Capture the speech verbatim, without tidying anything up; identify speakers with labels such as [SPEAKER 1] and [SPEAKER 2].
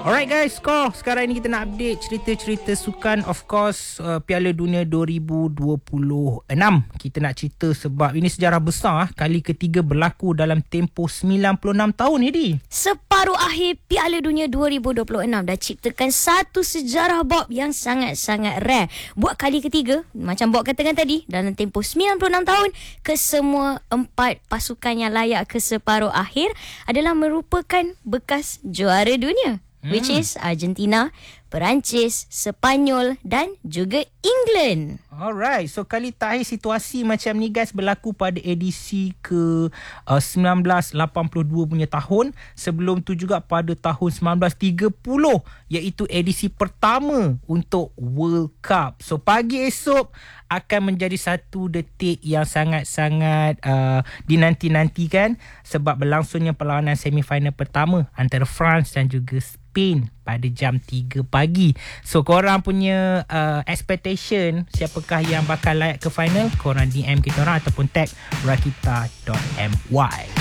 [SPEAKER 1] Alright guys, Skor. Sekarang ni kita nak update cerita-cerita sukan. Of course, uh, Piala Dunia dua ribu dua puluh enam. Kita nak cerita sebab ini sejarah besar. Kali ketiga berlaku dalam tempoh sembilan puluh enam tahun, Edi.
[SPEAKER 2] Separuh akhir Piala Dunia dua ribu dua puluh enam dah ciptakan satu sejarah, Bob, yang sangat-sangat rare. Buat kali ketiga, macam Bob katakan tadi, dalam tempoh sembilan puluh enam tahun, kesemua empat pasukan yang layak ke separuh akhir adalah merupakan bekas juara dunia. Hmm. Which is Argentina, Perancis, Sepanyol dan juga England.
[SPEAKER 1] Alright, so kali terakhir situasi macam ni guys berlaku pada edisi ke uh, sembilan belas lapan puluh dua punya tahun. Sebelum tu juga pada tahun sembilan belas tiga puluh, iaitu edisi pertama untuk World Cup. So pagi esok akan menjadi satu detik yang sangat-sangat uh, dinanti-nantikan sebab berlangsungnya perlawanan semifinal pertama antara France dan juga Spain pada jam tiga pagi. So korang punya uh, expectation siapakah yang bakal layak ke final? Korang D M kita orang ataupun tag rakita dot my.